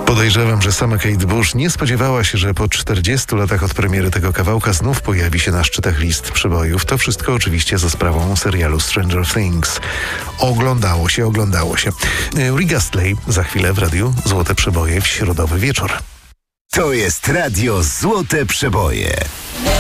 Podejrzewam, że sama Kate Bush nie spodziewała się, że po 40 latach od premiery tego kawałka znów pojawi się na szczytach list przebojów. To wszystko oczywiście za sprawą serialu Stranger Things. Oglądało się. Rick Astley za chwilę w radiu Złote Przeboje w środowy wieczór. To jest radio Złote Przeboje.